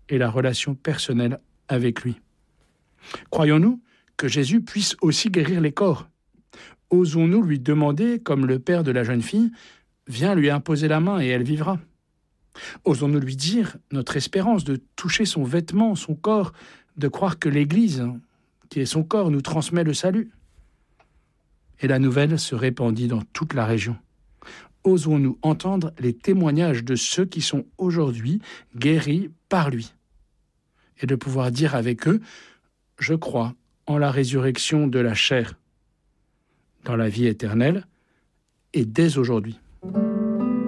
et la relation personnelle avec lui. Croyons-nous que Jésus puisse aussi guérir les corps? Osons-nous lui demander, comme le père de la jeune fille, « Viens lui imposer la main et elle vivra ». Osons-nous lui dire notre espérance de toucher son vêtement, son corps, de croire que l'Église, qui est son corps, nous transmet le salut? Et la nouvelle se répandit dans toute la région. Osons-nous entendre les témoignages de ceux qui sont aujourd'hui guéris par lui et de pouvoir dire avec eux « Je crois en la résurrection de la chair, dans la vie éternelle et dès aujourd'hui ».